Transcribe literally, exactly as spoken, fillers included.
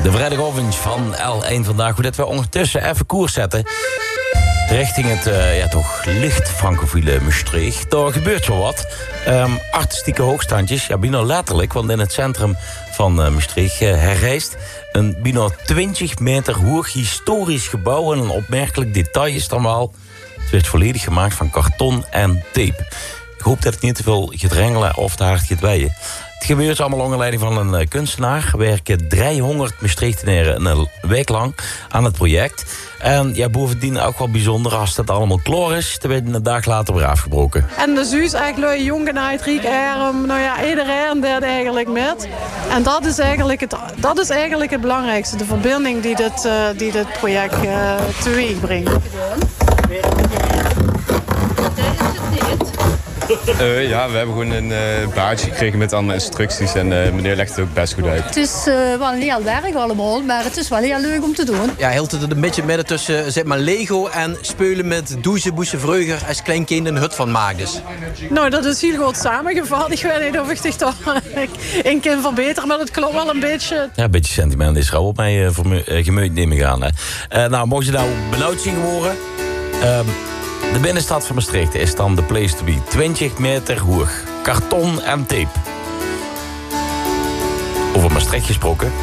De vrijdagavond van L één vandaag. Hoe dat we ondertussen even koers zetten. Richting het uh, ja, toch licht francofiele Maastricht. Daar gebeurt zo wat. Um, artistieke hoogstandjes. Ja, bijna letterlijk. Want in het centrum van uh, Maastricht uh, herrijst een bijna twintig meter hoog historisch gebouw. En een opmerkelijk detail is dan wel: het werd volledig gemaakt van karton en tape. Ik hoop dat het niet te veel gedrengelen of te hard gaat weien. Het gebeurt allemaal onder leiding van een uh, kunstenaar. Er werken driehonderd Maastrichtenaren een week lang aan het project. En ja, bovendien ook wel bijzonder als dat allemaal klaar is. Dan werd een dag later weer afgebroken. En de zuus eigenlijk jong genaaid, riek arm. Nou ja, iedereen deed eigenlijk met. En dat is eigenlijk het, dat is eigenlijk het belangrijkste. De verbinding die dit, uh, die dit project uh, teweeg brengt. Uh, ja, we hebben gewoon een uh, baardje gekregen met allemaal instructies. En uh, meneer legt het ook best goed uit. Het is uh, wel een heel werk allemaal, maar het is wel heel leuk om te doen. Ja, hield het een beetje midden tussen zeg maar, Lego en spelen met douchen, boezen, vreuger als klein kind een hut van maakt. Dus. Nou, dat is heel goed samengevat. Ik weet niet of ik dit toch een keer verbeter, maar het klopt wel een beetje. Ja, een beetje sentiment is er al op mij uh, uh, gemeut nemen gaan. Hè. Uh, nou, mocht je nou benauwd zien geworden... Uh, De binnenstad van Maastricht is dan de place to be. twintig meter hoog. Karton en tape. Over Maastricht gesproken.